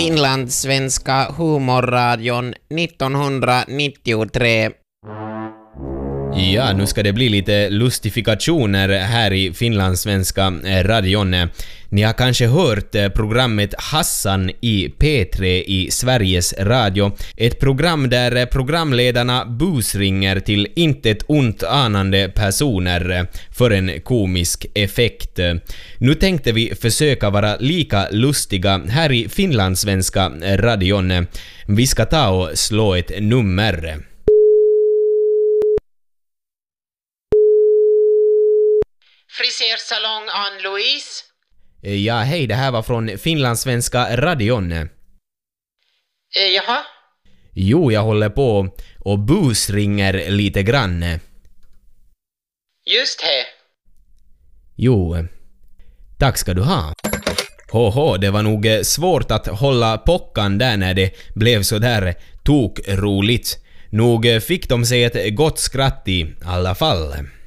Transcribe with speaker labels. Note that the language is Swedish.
Speaker 1: Finlandssvenska humorradion 1993.
Speaker 2: Ja, nu ska det bli lite lustifikationer här i Finlandssvenska radion. Ni har kanske hört programmet Hassan i P3 i Sveriges Radio. Ett program där programledarna busringer till intet ont anande personer för en komisk effekt. Nu tänkte vi försöka vara lika lustiga här i Finlandssvenska radion. Vi ska ta och slå ett nummer.
Speaker 1: Frisersalong Ann-Louise.
Speaker 2: Ja, hej, det här var från Finlandssvenska radion.
Speaker 1: Jaha?
Speaker 2: Jo, jag håller på och busringer lite grann.
Speaker 1: Just det.
Speaker 2: Jo, tack ska du ha. Det var nog svårt att hålla pockan där när det blev så där tokroligt. Nog fick de sig ett gott skratt i alla fall.